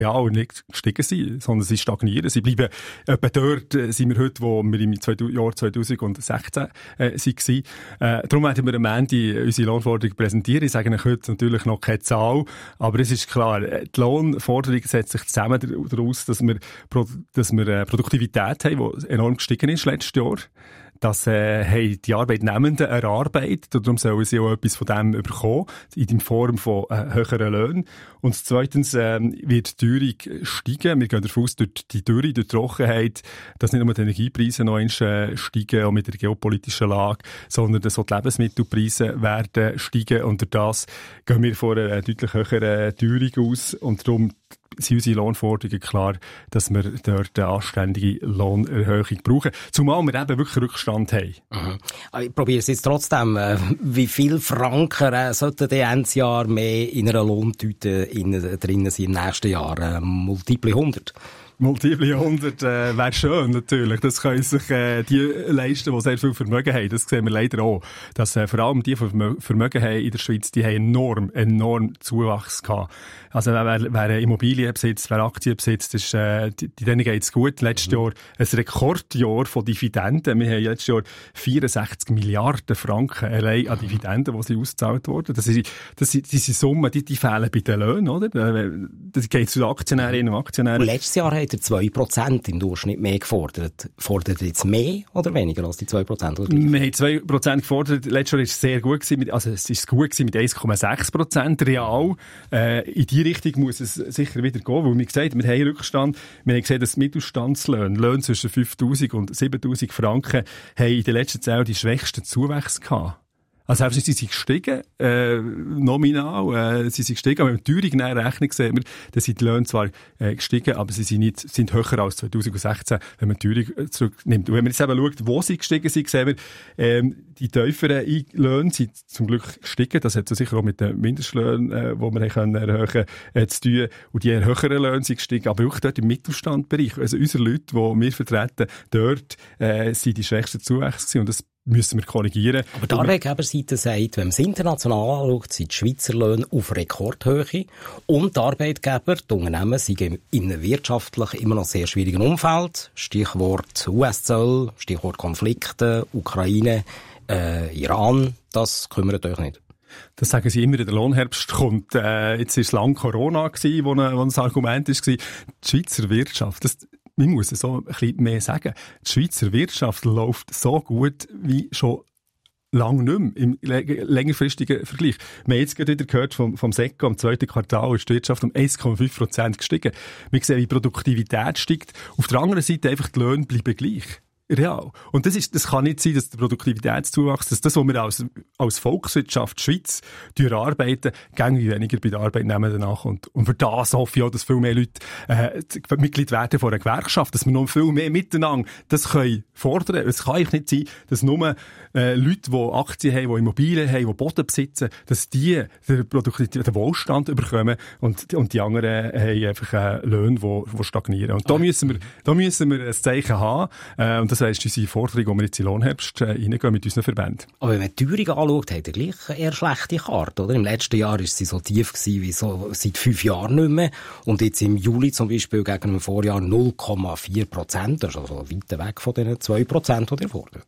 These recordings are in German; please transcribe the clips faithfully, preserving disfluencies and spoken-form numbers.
real nicht gestiegen sind, sondern sie stagnieren. Sie bleiben etwa dort, äh, sind wir heute, wo wir im Jahr zweitausendsechzehn äh, waren. Äh, darum werden wir am Ende unsere Lohnforderung präsentieren. Ich sage euch heute natürlich noch keine Zahl, aber es ist klar, die Lohnforderung setzt sich zusammen daraus, dass wir, dass wir äh, Produktivität haben, die enorm gestiegen ist letztes Jahr. Das äh, haben die Arbeitnehmenden erarbeitet und darum sollen sie auch etwas von dem bekommen, in Form von äh, höheren Löhnen. Und zweitens äh, wird die Teuerung steigen. Wir gehen davon aus, durch die Dürre, durch die Trockenheit, dass nicht nur die Energiepreise noch einmal äh, steigen, auch mit der geopolitischen Lage, sondern dass auch die Lebensmittelpreise werden steigen. Und durch das gehen wir von einer deutlich höheren Teuerung aus. Und darum sind unsere Lohnforderungen klar, dass wir dort eine anständige Lohnerhöhung brauchen. Zumal wir eben wirklich Rückstand haben. Mhm. Ich probiere es jetzt trotzdem. Wie viel Franken äh, sollten die Ende Jahr mehr in einer Lohntüte drin sein im nächsten Jahr? Äh, multiple hundert? Multiple hundert äh, wäre schön, natürlich. Das können sich äh, die leisten, die sehr viel Vermögen haben. Das sehen wir leider auch. Dass äh, vor allem die, die Vermögen haben in der Schweiz, die haben enorm, enorm Zuwachs gehabt. Also wer, wer Immobilien besitzt, wer Aktien besitzt, ist, äh, die, denen geht's gut. Letztes mhm. Jahr ein Rekordjahr von Dividenden. Wir haben letztes Jahr vierundsechzig Milliarden Franken allein an Dividenden, die sie ausgezahlt wurden. Das ist, das sind, diese Summen, die, die fehlen bei den Löhnen, oder? Das geht zu den Aktionärinnen und Aktionären. Und letztes Jahr hat er zwei Prozent im Durchschnitt mehr gefordert. Fordert er jetzt mehr oder weniger als die zwei Prozent? Wir haben zwei Prozent gefordert. Letztes Jahr war es sehr gut gewesen, mit, also es ist gut gewesen mit eins Komma sechs Prozent real. Äh, in die Richtung muss es sicher wieder gehen, weil wir gesagt haben, wir haben Rückstand. Wir haben gesehen, dass Mittelstandslöhne, Löhne zwischen fünftausend und siebentausend Franken, haben in den letzten zehn Jahren die schwächsten Zuwächse gehabt. Also selbst sie sind gestiegen, äh, nominal, äh, sie sind gestiegen, aber wenn wir die Teuerung in Rechnung sehen, wir, dann sind die Löhne zwar äh, gestiegen, aber sie sind nicht, sind höher als zweitausendsechzehn, wenn man die Teuerung zurücknimmt. Und wenn man jetzt eben schaut, wo sie gestiegen sind, sehen wir, ähm, die tieferen Löhne sind zum Glück gestiegen. Das hat so sicher auch mit den Mindestlöhnen, äh, die wir können erhöhen, äh, zu tun. Und die höheren Löhne sind gestiegen, aber auch dort im Mittelstandbereich. Also unsere Leute, die wir vertreten, dort äh, sind die schwächsten Zuwächse gewesen. Und das müssen wir korrigieren. Aber die Arbeitgeberseite sagt, wenn man es international anschaut, sind die Schweizer Löhne auf Rekordhöhe und die Arbeitgeber, die Unternehmen, sind in einem wirtschaftlich immer noch sehr schwierigen Umfeld. Stichwort U S-Zoll, Stichwort Konflikte, Ukraine, äh, Iran, das kümmert euch nicht. Das sagen sie immer, der Lohnherbst kommt. Äh, jetzt war es lang Corona gewesen, wo ein, wo ein Argument war. Die Schweizer Wirtschaft, das ich muss es so ein bisschen mehr sagen. Die Schweizer Wirtschaft läuft so gut wie schon lange nicht mehr im längerfristigen Vergleich. Wir haben jetzt gerade wieder gehört vom, vom SECO, im zweiten Quartal ist die Wirtschaft um eins Komma fünf Prozent gestiegen. Wir sehen, wie die Produktivität steigt. Auf der anderen Seite einfach die Löhne bleiben gleich. Real. Und das ist, das kann nicht sein, dass der Produktivitätszuwachs, dass das, was wir als, als Volkswirtschaft Schweiz arbeiten, gängig weniger bei den Arbeitnehmern nachkommt. Und für das hoffe ich auch, dass viel mehr Leute, äh, Mitglied werden von einer Gewerkschaft, dass wir noch viel mehr miteinander das können fordern. Es kann eigentlich nicht sein, dass nur, äh, Leute, die Aktien haben, die Immobilien haben, die Boden besitzen, dass die den, Produktiv- den Wohlstand bekommen und, und die anderen haben einfach, äh, Löhne, die, die stagnieren. Und da müssen wir, da müssen wir ein Zeichen haben, äh, und das Das ist unsere Forderung, wo wir jetzt in den Lohnherbst äh, reingehen mit unseren Verbänden. Aber wenn man die Teuerung anschaut, hat er gleich eher schlechte Karte, oder? Im letzten Jahr war sie so tief gewesen wie so seit fünf Jahren nicht mehr. Und jetzt im Juli zum Beispiel gegen im Vorjahr null Komma vier Prozent. Das ist also weit weg von den zwei Prozent, die ihr fordert.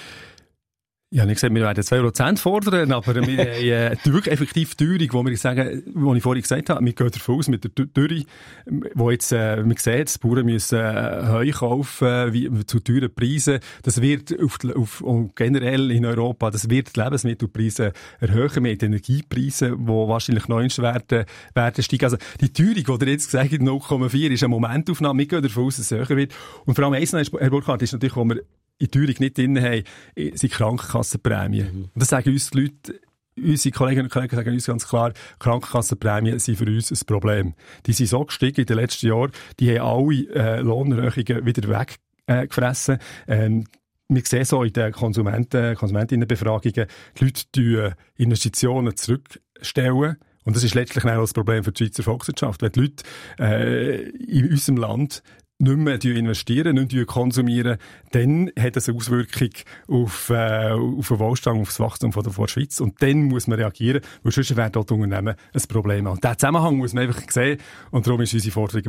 Ja, ich gesagt, wir werden zwei Prozent fordern, aber wir haben äh, wirklich effektiv die Teuerung, wo wir sagen, wo ich vorhin gesagt habe, wir gehen davon aus mit der Teuerung, wo jetzt, äh, wir sehen, die Bauern müssen äh, Heu kaufen, wie, zu teuren Preisen. Das wird auf, auf, und generell in Europa, das wird die Lebensmittelpreise erhöhen, mit Energiepreise, die wahrscheinlich noch einmal werden, werden steigen. Also, die Teuerung, die ihr jetzt gesagt habt, null Komma vier, ist eine Momentaufnahme. Wir gehen davon aus, dass es höher wird. Und vor allem eins noch, Herr Burkhardt, ist natürlich, wo wir in die Teuerung nicht drin haben, sind Krankenkassenprämien. Mhm. Und das sagen uns die Leute, unsere Kolleginnen und Kollegen sagen uns ganz klar, Krankenkassenprämien sind für uns ein Problem. Die sind so gestiegen in den letzten Jahren, die haben alle äh, Lohnerhöhungen wieder weggefressen. Äh, ähm, wir sehen so in den Konsumenten, Konsumentinnenbefragungen, die Leute tun Investitionen zurückstellen. Und das ist letztlich auch das Problem für die Schweizer Volkswirtschaft. Wenn die Leute äh, in unserem Land nicht mehr investieren, nicht mehr konsumieren, dann hat das eine Auswirkung auf, äh, auf den Wohlstand, auf das Wachstum von der, von der Schweiz. Und dann muss man reagieren, weil sonst werden dort Unternehmen ein Problem haben. Und diesen Zusammenhang muss man einfach sehen. Und darum ist unsere Forderung